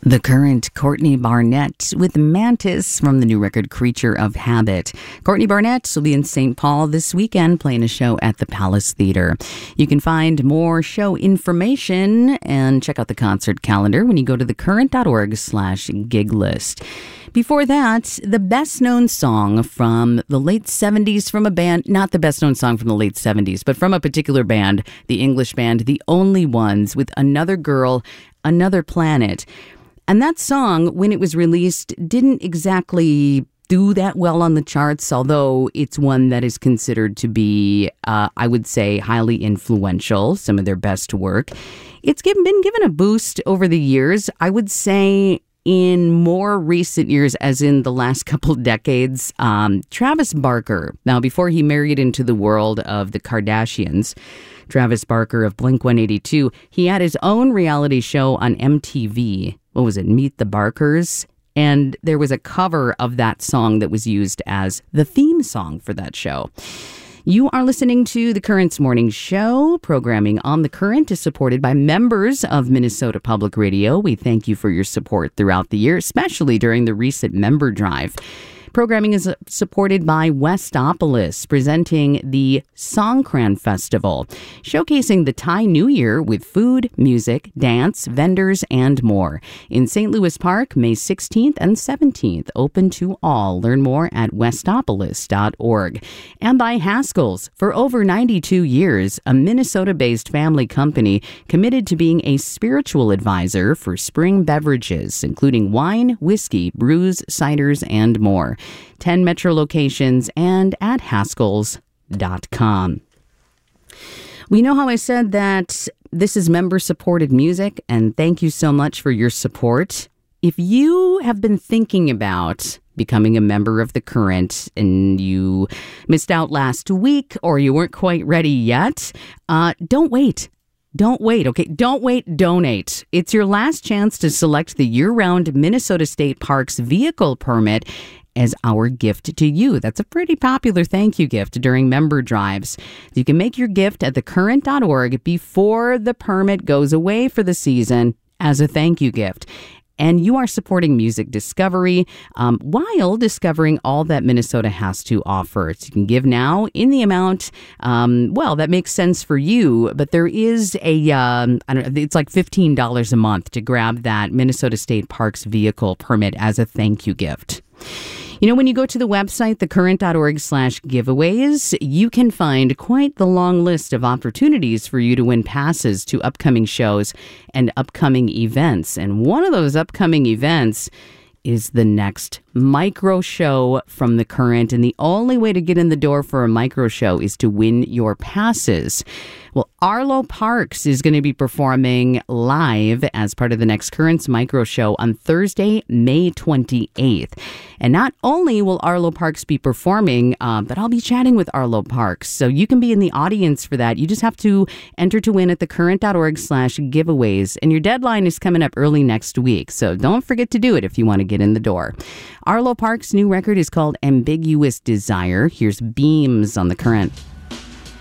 The Current, Courtney Barnett with Mantis from the new record Creature of Habit. Courtney Barnett will be in St. Paul this weekend playing a show at the Palace Theater. You can find more show information and check out the concert calendar when you go to thecurrent.org/gig list. Before that, the best-known song from the late 70s from a band, not the best-known song from the late 70s, but from a particular band, the English band, The Only Ones, with Another Girl, Another Planet. And that song, when it was released, didn't exactly do that well on the charts, although it's one that is considered to be, I would say, highly influential, some of their best work. It's been given a boost over the years. I would say in more recent years, as in the last couple decades, Travis Barker. Now, before he married into the world of the Kardashians, Travis Barker of Blink-182, he had his own reality show on MTV. What was it? Meet the Barkers? And there was a cover of that song that was used as the theme song for that show. You are listening to The Current's Morning Show. Programming on The Current is supported by members of Minnesota Public Radio. We thank you for your support throughout the year, especially during the recent member drive. Programming is supported by Westopolis, presenting the Songkran Festival, showcasing the Thai New Year with food, music, dance, vendors, and more. In St. Louis Park, May 16th and 17th. Open to all. Learn more at westopolis.org. And by Haskell's. For over 92 years, a Minnesota-based family company committed to being a spiritual advisor for spring beverages, including wine, whiskey, brews, ciders, and more. 10 metro locations and at haskells.com. We know how I said that this is member-supported music, and thank you so much for your support. If you have been thinking about becoming a member of The Current and you missed out last week or you weren't quite ready yet, don't wait. Don't wait, okay? Don't wait, donate. It's your last chance to select the year-round Minnesota State Parks vehicle permit as our gift to you. That's a pretty popular thank you gift during member drives. You can make your gift at thecurrent.org before the permit goes away for the season as a thank you gift. And you are supporting music discovery while discovering all that Minnesota has to offer. So you can give now in the amount, that makes sense for you. But there is it's like $15 a month to grab that Minnesota State Parks vehicle permit as a thank you gift. You know, when you go to the website, thecurrent.org/giveaways, you can find quite the long list of opportunities for you to win passes to upcoming shows and upcoming events. And one of those upcoming events is the next micro show from The Current. And the only way to get in the door for a micro show is to win your passes. Well, Arlo Parks is going to be performing live as part of the next Current's Micro Show on Thursday, May 28th. And not only will Arlo Parks be performing, but I'll be chatting with Arlo Parks. So you can be in the audience for that. You just have to enter to win at thecurrent.org/giveaways. And your deadline is coming up early next week. So don't forget to do it if you want to get in the door. Arlo Parks' new record is called Ambiguous Desire. Here's Beams on The Current.